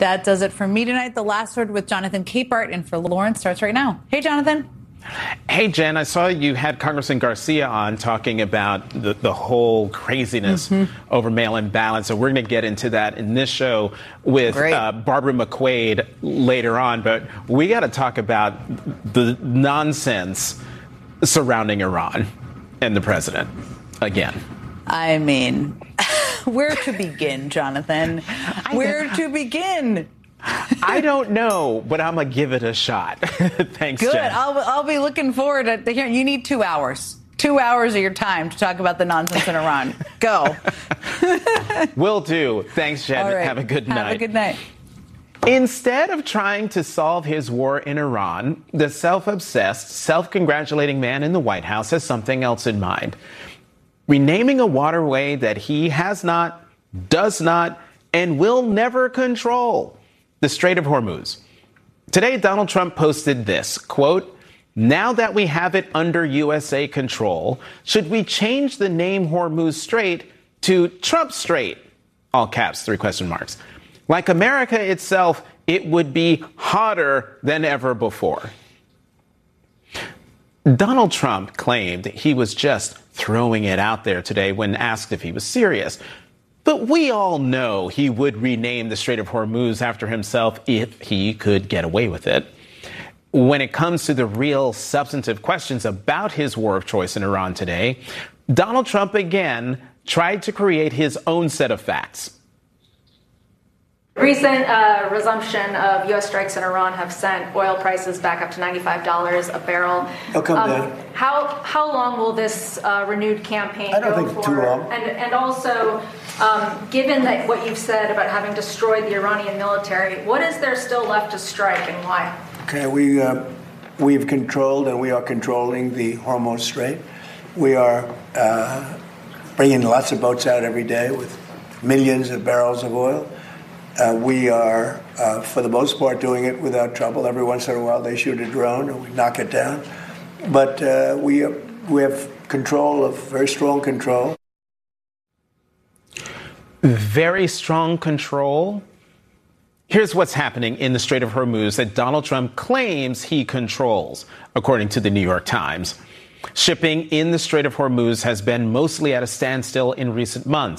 That does it for me tonight. The Last Word with Jonathan Capehart and for Lawrence starts right now. Hey, Jonathan. Hey, Jen, I saw you had Congressman Garcia on talking about the whole craziness over mail-in ballots. So we're going to get into that in this show with Barbara McQuade later on. But we got to talk about the nonsense surrounding Iran and the president again. I mean, where to begin, Jonathan? Where to begin? I don't know, but I'm going to give it a shot. Thanks, Good. Jen. I'll be looking forward to hearing. You need 2 hours. 2 hours of your time to talk about the nonsense in Iran. Go. Will do. Thanks, Jen. All right. Have a good night. Have a good night. Instead of trying to solve his war in Iran, the self-obsessed, self-congratulating man in the White House has something else in mind. Renaming a waterway that he has not, does not, and will never control. The Strait of Hormuz. Today, Donald Trump posted this, quote, "Now that we have it under USA control, should we change the name Hormuz Strait to Trump Strait?" All caps, 3 question marks. Like America itself, it would be hotter than ever before. Donald Trump claimed he was just throwing it out there today when asked if he was serious. But we all know he would rename the Strait of Hormuz after himself if he could get away with it. When it comes to the real substantive questions about his war of choice in Iran today, Donald Trump again tried to create his own set of facts. Recent resumption of U.S. strikes in Iran have sent oil prices back up to $95 a barrel. They'll come down. How long will this renewed campaign I don't go think for? too long. And also, given that what you've said about having destroyed the Iranian military, what is there still left to strike and why? Okay, we've controlled and we are controlling the Hormuz Strait. We are bringing lots of boats out every day with millions of barrels of oil. We are, for the most part, doing it without trouble. Every once in a while, they shoot a drone and we knock it down. But we have control, of very strong control. Very strong control? Here's what's happening in the Strait of Hormuz that Donald Trump claims he controls, according to the New York Times. Shipping in the Strait of Hormuz has been mostly at a standstill in recent months.